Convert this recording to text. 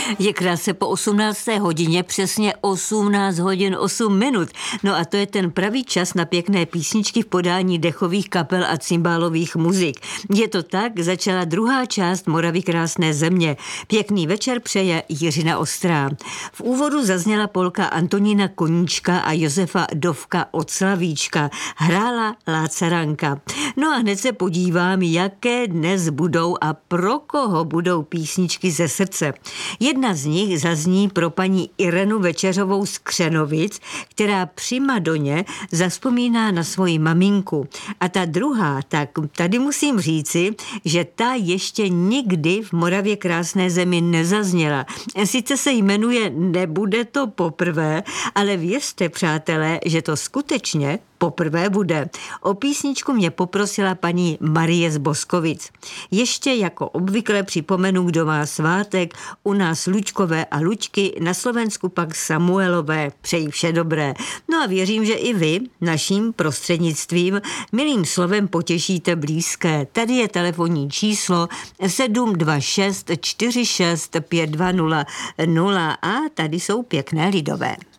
Je krátce po 18. hodině, přesně 18 hodin 8 minut. No a to je ten pravý čas na pěkné písničky v podání dechových kapel a cymbálových muzik. Je to tak, začala druhá část Moravy krásné země. Pěkný večer přeje Jiřina Ostrá. V úvodu zazněla polka Antonína Koníčka a Josefa Dovka od Slavíčka. Hrála Láca Ranka. No a hned se podívám, jaké dnes budou a pro koho budou písničky ze srdce. Jedna z nich zazní pro paní Irenu Večeřovou z Křenovic, která při Madoně zavzpomíná na svoji maminku. A ta druhá, tak tady musím říci, že ta ještě nikdy v Moravě krásné zemi nezazněla. Sice se jmenuje Nebude to poprvé, ale věřte, přátelé, že to skutečně poprvé bude. O písničku mě poprosila paní Marie z Boskovic. Ještě jako obvykle připomenu, kdo má svátek, u nás Lučkové a Lučky, na Slovensku pak Samuelové. Přeji vše dobré. No a věřím, že i vy naším prostřednictvím milým slovem potěšíte blízké. Tady je telefonní číslo 726 46 5200 a tady jsou pěkné lidové.